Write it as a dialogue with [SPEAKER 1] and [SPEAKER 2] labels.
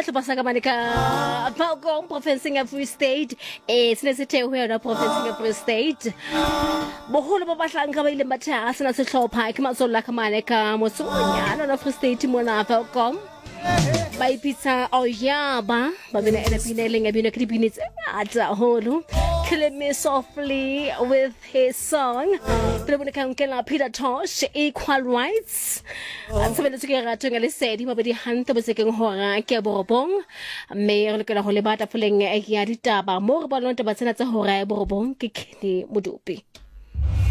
[SPEAKER 1] hlopha ka mane ka Falcon province ya Free State sene se theo yona province ya Free State boholo ba bahlanka ba ile batha sena se hlopha ke matsolla ka mane ka mosonyana na Free State mona Falcon ba ipitsa oyaba ba bena ena pineleng ya bina kripinitse ata holo Kill Me Softly with his song pero bona ka nkela Peter Tosh Equal Rights sebele se ke rato ngale sedi mabedi hante bo se ke hora ke borobong me re lokela ho le bata foleng ya ditaba mo re ba lonta ba tsena tsa hora ya borobong ke Kenny Modupi